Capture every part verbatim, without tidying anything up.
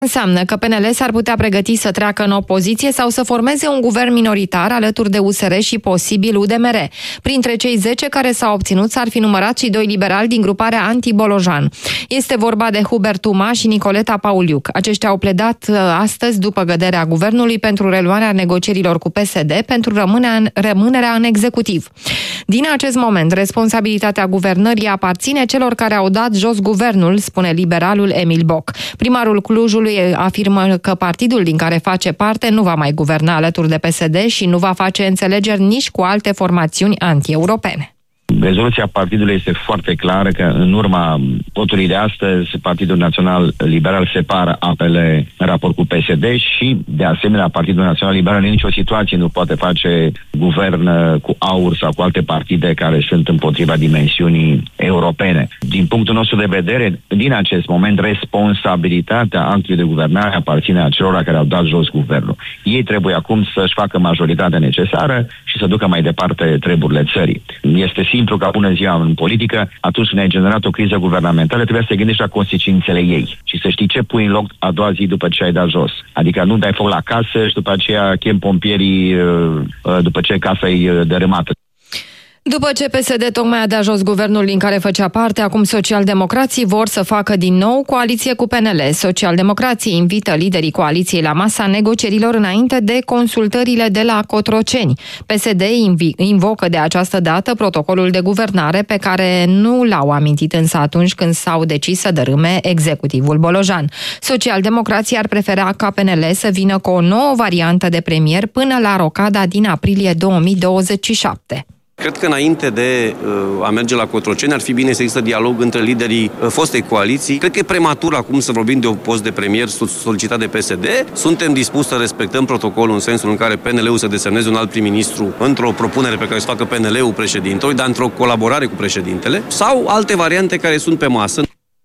Înseamnă că P N L s-ar putea pregăti să treacă în opoziție sau să formeze un guvern minoritar alături de U S R și posibil U D M R. Printre cei zece care s-au obținut s-ar fi numărat și doi liberali din gruparea anti-Bolojan. Este vorba de Hubert Uma și Nicoleta Pauliuc. Aceștia au pledat astăzi după găderea guvernului pentru reluarea negocierilor cu P S D pentru rămânerea în executiv. Din acest moment, responsabilitatea guvernării aparține celor care au dat jos guvernul, spune liberalul Emil Boc. Primarul Clujului afirmă că partidul din care face parte nu va mai guverna alături de P S D și nu va face înțelegeri nici cu alte formațiuni anti-europene. Rezoluția partidului este foarte clară că în urma votului de astăzi Partidul Național Liberal separă apele în raport cu P S D și de asemenea Partidul Național Liberal în nicio situație nu poate face guvern cu AUR sau cu alte partide care sunt împotriva dimensiunii europene. Din punctul nostru de vedere, din acest moment, responsabilitatea actului de guvernare aparține acelora care au dat jos guvernul. Ei trebuie acum să-și facă majoritatea necesară și să ducă mai departe treburile țării. Este simplu ca bună ziua în politică, atunci când ai generat o criză guvernamentală, trebuie să te gândești la consecințele ei și să știi ce pui în loc a doua zi după ce ai dat jos. Adică nu dai foc la casă și după aceea chem pompierii după ce casa e dărâmată. După ce P S D tocmai a dat jos guvernul din care făcea parte, acum socialdemocrații vor să facă din nou coaliție cu P N L. Socialdemocrații invită liderii coaliției la masa negocierilor înainte de consultările de la Cotroceni. P S D invocă de această dată protocolul de guvernare pe care nu l-au amintit însă atunci când s-au decis să dărâme executivul Bolojan. Socialdemocrații ar prefera ca P N L să vină cu o nouă variantă de premier până la rocada din aprilie două mii douăzeci și șapte. Cred că înainte de uh, a merge la Cotroceni ar fi bine să există dialog între liderii uh, fostei coaliții. Cred că e prematur acum să vorbim de un post de premier solicitat de P S D. Suntem dispuși să respectăm protocolul în sensul în care P N L-ul să desemneze un alt prim-ministru într-o propunere pe care să facă P N L-ul președintelui, dar într-o colaborare cu președintele, sau alte variante care sunt pe masă.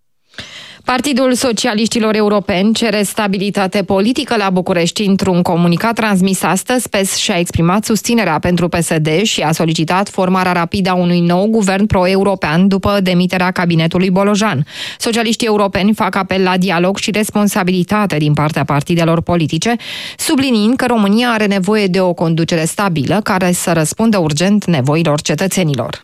Partidul Socialiștilor Europeni cere stabilitate politică la București. Într-un comunicat transmis astăzi, P E S și-a exprimat susținerea pentru P S D și a solicitat formarea rapidă a unui nou guvern pro-european după demiterea cabinetului Bolojan. Socialiștii europeni fac apel la dialog și responsabilitate din partea partidelor politice, subliniind că România are nevoie de o conducere stabilă care să răspundă urgent nevoilor cetățenilor.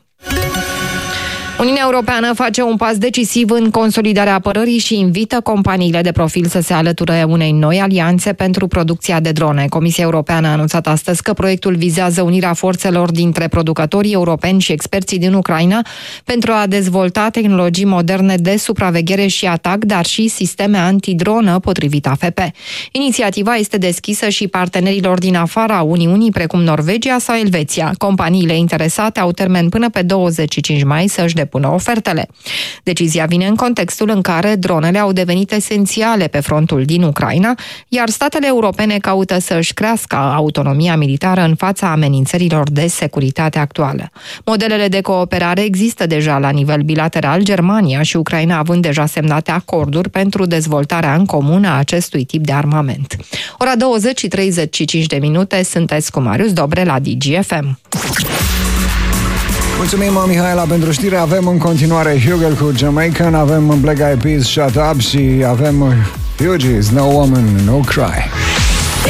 Uniunea Europeană face un pas decisiv în consolidarea apărării și invită companiile de profil să se alăture unei noi alianțe pentru producția de drone. Comisia Europeană a anunțat astăzi că proiectul vizează unirea forțelor dintre producătorii europeni și experții din Ucraina pentru a dezvolta tehnologii moderne de supraveghere și atac, dar și sisteme antidronă, potrivit A F P. Inițiativa este deschisă și partenerilor din afara Uniunii, precum Norvegia sau Elveția. Companiile interesate au termen până pe douăzeci și cinci mai să-și depună ofertele. Decizia vine în contextul în care dronele au devenit esențiale pe frontul din Ucraina, iar statele europene caută să își crească autonomia militară în fața amenințărilor de securitate actuală. Modelele de cooperare există deja la nivel bilateral, Germania și Ucraina având deja semnate acorduri pentru dezvoltarea în comun a acestui tip de armament. Ora douăzeci și treizeci și cinci de minute, sunteți cu Marius Dobre la D G F M. Mulțumim, Mihaela, pentru știri. Avem în continuare Hugel cu Jamaican, avem Black Eyed Peas, Shut Up și avem Fugees, No Woman, No Cry.